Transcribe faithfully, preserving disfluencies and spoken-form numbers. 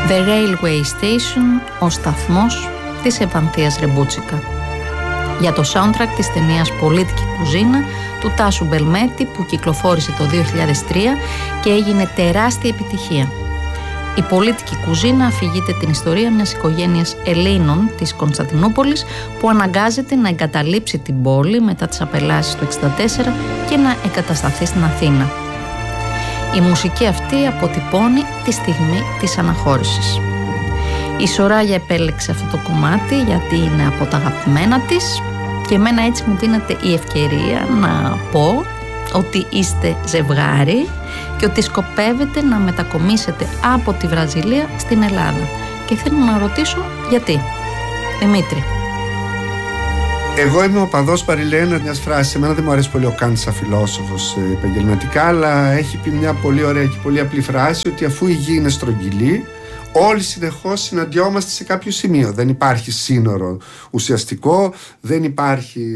The Railway Station, ο σταθμός της Ευανθίας Ρεμπούτσικα. Για το soundtrack της ταινίας Πολίτικη Κουζίνα του Τάσου Μπελμέτη, που κυκλοφόρησε το δύο χιλιάδες τρία και έγινε τεράστια επιτυχία. Η Πολίτικη Κουζίνα αφηγείται την ιστορία μιας οικογένειας Ελλήνων της Κωνσταντινούπολης που αναγκάζεται να εγκαταλείψει την πόλη μετά τις απελάσεις του εξήντα τέσσερα και να εγκατασταθεί στην Αθήνα. Η μουσική αυτή αποτυπώνει τη στιγμή της αναχώρησης. Η Σοράγια επέλεξε αυτό το κομμάτι γιατί είναι από τα αγαπημένα της και εμένα έτσι μου δίνεται η ευκαιρία να πω ότι είστε ζευγάρι και ότι σκοπεύετε να μετακομίσετε από τη Βραζιλία στην Ελλάδα. Και θέλω να ρωτήσω γιατί. Δημήτρη. Εγώ είμαι ο παδός παρηλαίνα μιας φράσης. Εμένα δεν μου αρέσει πολύ ο Καντ σαν φιλόσοφος επαγγελματικά, αλλά έχει πει μια πολύ ωραία και πολύ απλή φράση, ότι αφού η γη είναι στρογγυλή, όλοι συνεχώς συναντιόμαστε σε κάποιο σημείο. Δεν υπάρχει σύνορο ουσιαστικό, δεν υπάρχει